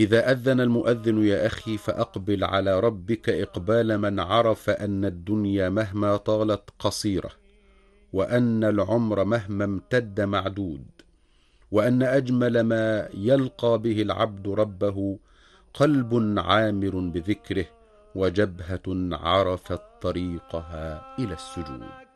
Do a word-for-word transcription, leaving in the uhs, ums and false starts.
إذا أذن المؤذن يا أخي فأقبل على ربك إقبال من عرف أن الدنيا مهما طالت قصيرة، وأن العمر مهما امتد معدود، وأن أجمل ما يلقى به العبد ربه قلب عامر بذكره، وجبهة عرفت طريقها إلى السجود.